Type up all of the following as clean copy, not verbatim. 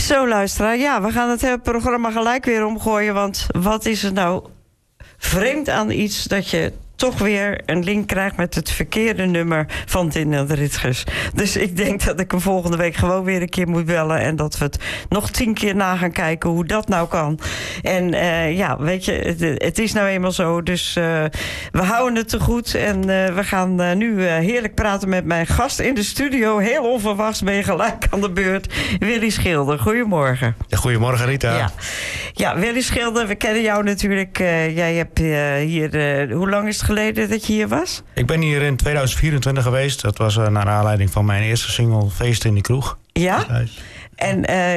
Zo, luisteraar. Ja, we gaan het hele programma gelijk weer omgooien. Want wat is er nou vreemd aan iets dat je toch weer een link krijgt met het verkeerde nummer van Dinah Ritgers. Dus ik denk dat ik hem volgende week gewoon weer een keer moet bellen en dat we het nog 10 keer na gaan kijken hoe dat nou kan. En ja, weet je, het is nou eenmaal zo. Dus we houden het te goed en we gaan nu heerlijk praten met mijn gast in de studio. Heel onverwachts ben je gelijk aan de beurt. Willy Schilder, goedemorgen. Ja, goedemorgen Rita. Ja, Willy Schilder, we kennen jou natuurlijk. Jij hebt hier, hoe lang is het geleden dat je hier was? Ik ben hier in 2024 geweest. Dat was naar aanleiding van mijn eerste single Feest in die Kroeg. Ja? En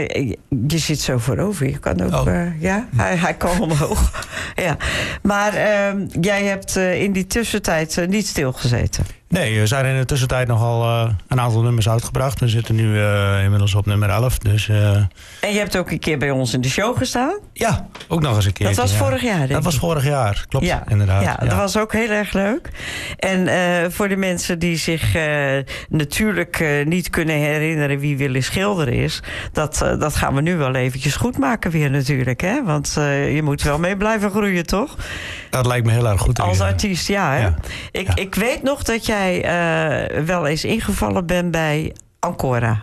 je zit zo voorover. Je kan ook, ja, hij kan omhoog. Ja. Maar jij hebt in die tussentijd niet stilgezeten. Nee, we zijn in de tussentijd nogal een aantal nummers uitgebracht. We zitten nu inmiddels op nummer 11. Dus, en je hebt ook een keer bij ons in de show gestaan? Ja, ook nog eens een keer. Dat was vorig jaar, denk ik. Dat was vorig jaar, klopt, inderdaad. Ja, dat was ook heel erg leuk. En voor de mensen die zich natuurlijk niet kunnen herinneren wie Willy Schilder is, dat gaan we nu wel eventjes goed maken weer natuurlijk. Hè? Want je moet wel mee blijven groeien, toch? Dat lijkt me heel erg goed. Als artiest, ja. Hè? Ja. Ik weet nog dat jij wel eens ingevallen bent bij Ancora.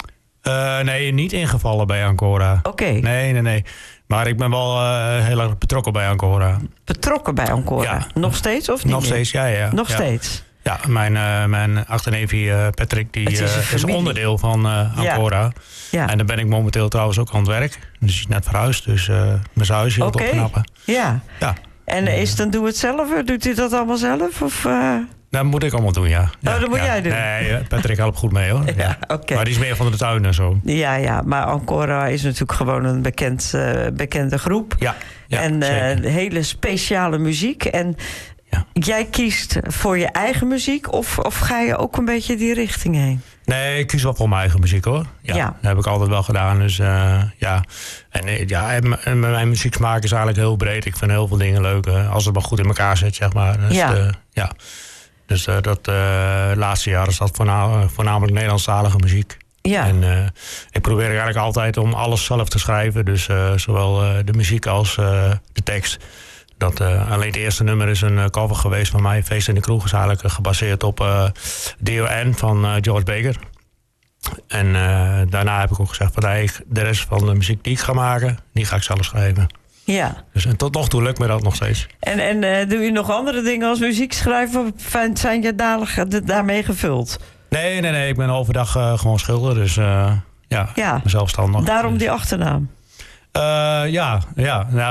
Nee, niet ingevallen bij Ancora. Oké. Nee. Maar ik ben wel heel erg betrokken bij Ancora. Betrokken bij Ancora? Ja. Nog steeds of niet? Nog steeds, ja. Nog steeds? Ja, mijn achterneefje Patrick die is onderdeel van Ancora. Ja. En daar ben ik momenteel trouwens ook aan het werk. Dus hij is net verhuisd, dus mijn huisje wat opknappen. Ja. En is het een doe-het-zelf? Doet hij dat allemaal zelf? Of, Dat moet ik allemaal doen, ja. Oh, dat moet jij doen? Nee, Patrick helpt goed mee, hoor. Ja, okay. Maar die is meer van de tuin en zo. Ja, maar Ancora is natuurlijk gewoon een bekende groep. Ja, en hele speciale muziek. En jij kiest voor je eigen muziek of ga je ook een beetje die richting heen? Nee, ik kies wel voor mijn eigen muziek, hoor. Ja. Dat heb ik altijd wel gedaan. Dus ja. En mijn muzieksmaak is eigenlijk heel breed. Ik vind heel veel dingen leuk. Als het maar goed in elkaar zit, zeg maar. Dus, Dus dat laatste jaar is dat voornamelijk Nederlandstalige muziek. Ja. En ik probeer eigenlijk altijd om alles zelf te schrijven. Dus zowel de muziek als de tekst. Alleen het eerste nummer is een cover geweest van mij. Feest in de Kroeg is eigenlijk gebaseerd op D.O.N. van George Baker. En daarna heb ik ook gezegd van de rest van de muziek die ik ga maken, die ga ik zelf schrijven. Ja. Dus en tot nog toe lukt me dat nog steeds. En doe je nog andere dingen als muziek schrijven? Of zijn je daarmee gevuld? Nee. Ik ben overdag gewoon schilder. Dus zelfstandig. Daarom die achternaam? Ja.